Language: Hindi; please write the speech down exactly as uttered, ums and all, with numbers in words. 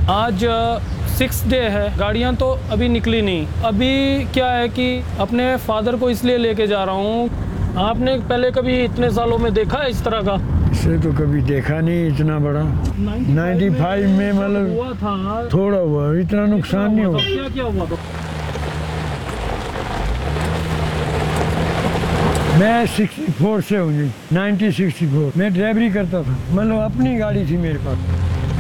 आज सिक्स डे है, गाड़ियाँ तो अभी निकली नहीं। अभी क्या है कि अपने फादर को इसलिए लेके जा रहा हूँ। आपने पहले कभी इतने सालों में देखा है इस तरह का? इसे तो कभी देखा नहीं इतना बड़ा। पचानवे में मतलब हुआ था, थोड़ा हुआ, इतना नुकसान नहीं हुआ। क्या क्या हुआ था? मैं चौंसठ से हूँ जी, उन्नीस सौ चौंसठ। मैं ड्राइवरी करता था, मतलब अपनी गाड़ी थी मेरे पास।